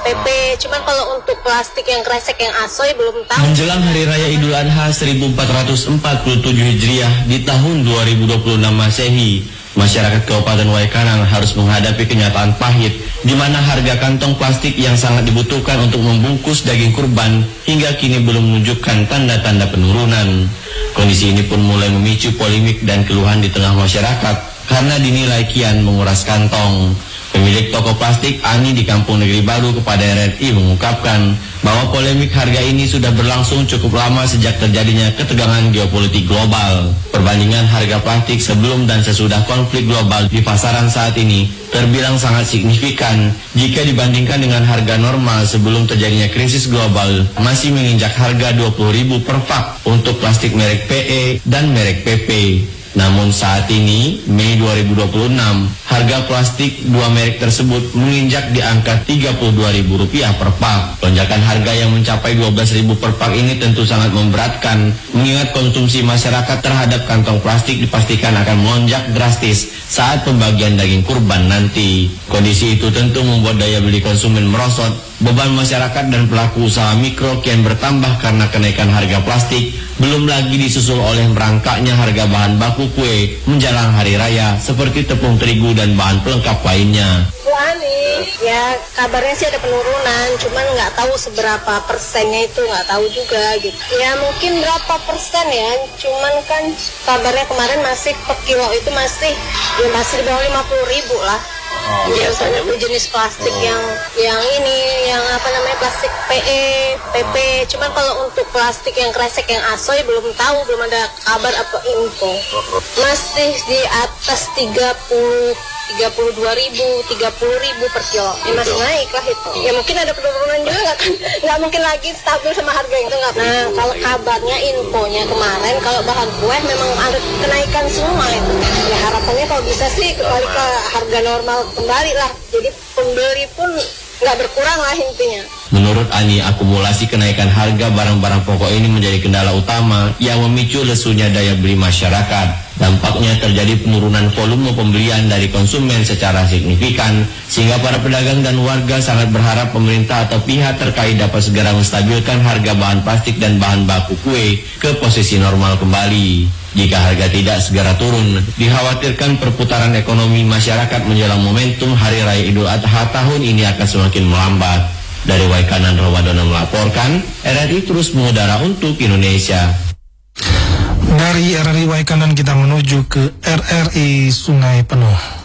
PP. Cuman kalau untuk plastik yang kresek yang asoy belum tahu. Menjelang Hari Raya Idul Adha 1447 Hijriah di tahun 2026 Masehi, masyarakat Kabupaten Waikanan harus menghadapi kenyataan pahit di mana harga kantong plastik yang sangat dibutuhkan untuk membungkus daging kurban hingga kini belum menunjukkan tanda-tanda penurunan. Kondisi ini pun mulai memicu polemik dan keluhan di tengah masyarakat karena dinilai kian menguras kantong. Pemilik toko plastik Ani di Kampung Negeri Baru kepada RRI mengungkapkan bahwa polemik harga ini sudah berlangsung cukup lama sejak terjadinya ketegangan geopolitik global. Perbandingan harga plastik sebelum dan sesudah konflik global di pasaran saat ini terbilang sangat signifikan jika dibandingkan dengan harga normal sebelum terjadinya krisis global masih menginjak harga 20.000 per pak untuk plastik merek PE dan merek PP. Namun saat ini, Mei 2026, harga plastik dua merek tersebut menginjak di angka Rp32.000 per pak. Lonjakan harga yang mencapai Rp12.000 per pak ini tentu sangat memberatkan, mengingat konsumsi masyarakat terhadap kantong plastik dipastikan akan melonjak drastis saat pembagian daging kurban nanti. Kondisi itu tentu membuat daya beli konsumen merosot, beban masyarakat dan pelaku usaha mikro kian bertambah karena kenaikan harga plastik, belum lagi disusul oleh merangkaknya harga bahan baku kue menjelang hari raya seperti tepung terigu dan bahan pelengkap lainnya. Ani, ya kabarnya sih ada penurunan, cuman nggak tahu seberapa persennya itu nggak tahu juga gitu. Ya mungkin berapa persen ya, cuman kan kabarnya kemarin masih per kilo itu masih di bawah 50.000 lah. Biasanya itu jenis plastik yang ini yang apa namanya plastik PE, PP. Cuman kalau untuk plastik yang kresek yang asoy belum tahu, belum ada kabar apa info. Masih di atas 32.000, 30.000 per kilo. Ya masih naik lah itu. Ya mungkin ada penurunan juga nggak mungkin lagi stabil sama harga itu nggak. Nah kalau kabarnya infonya kemarin kalau bahan kue memang ada kenaikan semua itu. Ya harapannya kalau bisa sih kembali ke harga normal kembali lah. Jadi pembeli pun nggak berkurang lah intinya. Menurut Ani, akumulasi kenaikan harga barang-barang pokok ini menjadi kendala utama yang memicu lesunya daya beli masyarakat. Dampaknya terjadi penurunan volume pembelian dari konsumen secara signifikan, sehingga para pedagang dan warga sangat berharap pemerintah atau pihak terkait dapat segera menstabilkan harga bahan plastik dan bahan baku kue ke posisi normal kembali. Jika harga tidak segera turun, dikhawatirkan perputaran ekonomi masyarakat menjelang momentum Hari Raya Idul Adha tahun ini akan semakin melambat. Dari Waikanan, Ramadana melaporkan, RRI terus mengudara untuk Indonesia. Dari RRI Waikanan kita menuju ke RRI Sungai Penuh.